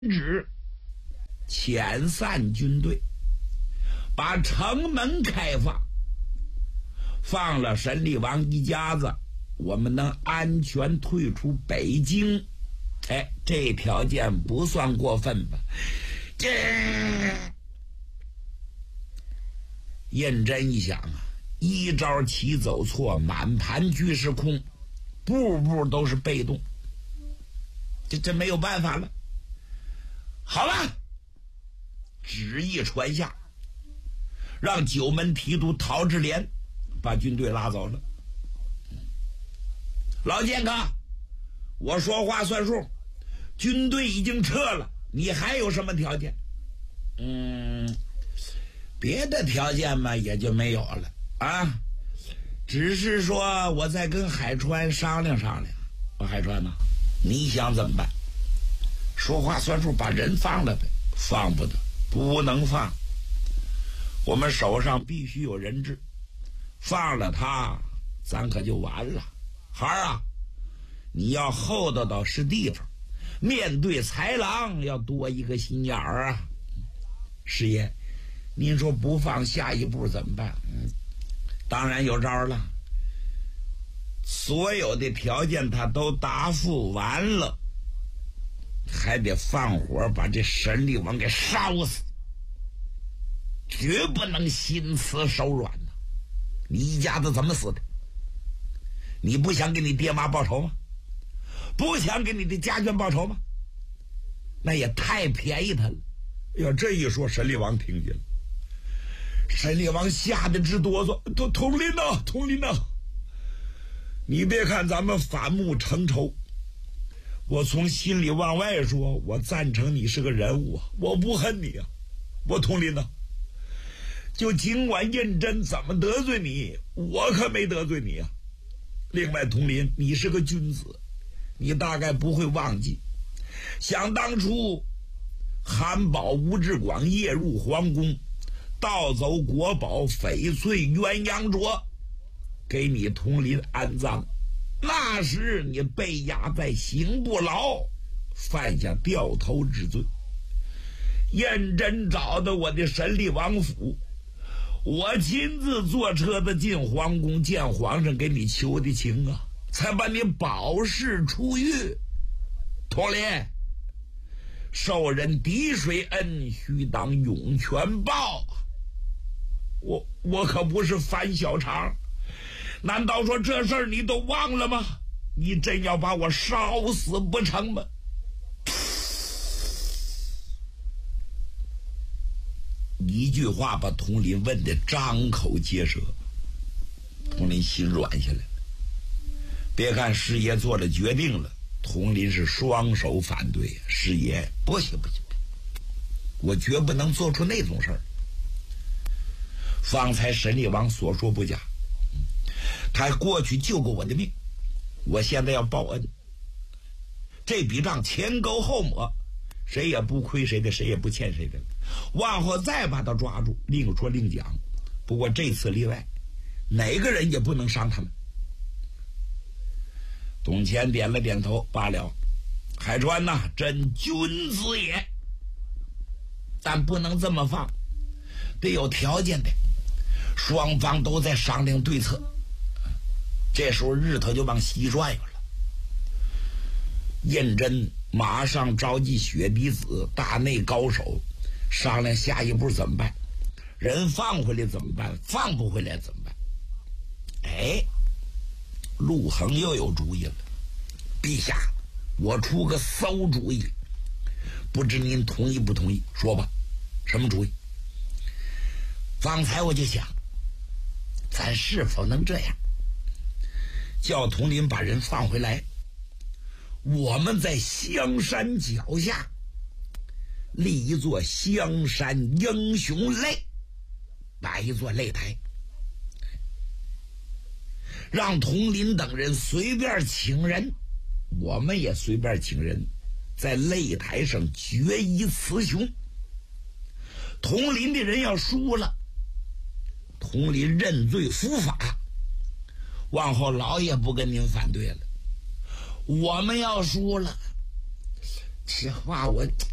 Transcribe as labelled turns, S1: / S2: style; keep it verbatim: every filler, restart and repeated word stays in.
S1: 旨遣散军队，把城门开放，放了沈厉王一家子，我们能安全退出北京。哎，这条件不算过分吧？这胤禛一想啊，一招棋走错，满盘俱是空，步步都是被动，这这没有办法了。好了，旨意传下，让九门提督陶志廉把军队拉走了。老剑客，我说话算数，军队已经撤了，你还有什么条件？嗯，别的条件嘛也就没有了啊，只是说我再跟海川商量商量。我海川呢，你想怎么办？说话算数，把人放了呗？放不得，不能放。我们手上必须有人质，放了他，咱可就完了。孩儿啊，你要厚道到是地方，面对豺狼要多一个心眼儿啊。师爷，您说不放，下一步怎么办？嗯，当然有招了。所有的条件他都答复完了，还得放火把这沈厉王给烧死，绝不能心慈手软呐！你一家子怎么死的？你不想给你爹妈报仇吗？不想给你的家眷报仇吗？那也太便宜他了。哎呀，这一说沈厉王听见了，沈厉王吓得直哆嗦。统统领呐，统领呐，你别看咱们反目成仇，我从心里往外说，我赞成你是个人物啊，我不恨你啊。我统领呐，就尽管胤禛怎么得罪你，我可没得罪你啊。另外统领，你是个君子，你大概不会忘记，想当初韩宝吴志广夜入皇宫，盗走国宝翡翠鸳鸯镯，给你统领安葬。那时你被押在刑部牢，犯下掉头之罪。胤禛找的我的沈厉王府，我亲自坐车子进皇宫见皇上，给你求的情啊，才把你保释出狱。统领，受人滴水恩，须当涌泉报。我我可不是翻小肠，难道说这事儿你都忘了吗？你真要把我烧死不成吗？一句话把统领问得张口结舌，统领心软下来了。别看师爷做了决定了，统领是双手反对。师爷，不行不行，我绝不能做出那种事儿。方才沈厉王所说不假，他过去救过我的命，我现在要报恩。这笔账前勾后抹，谁也不亏谁的，谁也不欠谁的。往后再把他抓住，另说另讲。不过这次例外，哪个人也不能伤他们。董乾点了点头，罢了。海川呐，真君子也，但不能这么放，得有条件的。双方都在商量对策，这时候日头就往西转悠了。胤禛马上召集雪滴子大内高手，商量下一步怎么办。人放回来怎么办？放不回来怎么办？哎，陆衡又有主意了。陛下，我出个馊主意，不知您同意不同意？说吧，什么主意？方才我就想，咱是否能这样，叫统领把人放回来，我们在香山脚下立一座香山英雄擂，摆一座擂台，让统领等人随便请人，我们也随便请人，在擂台上决一雌雄。统领的人要输了，统领认罪伏法，往后老也不跟您反对了。我们要输了，这话我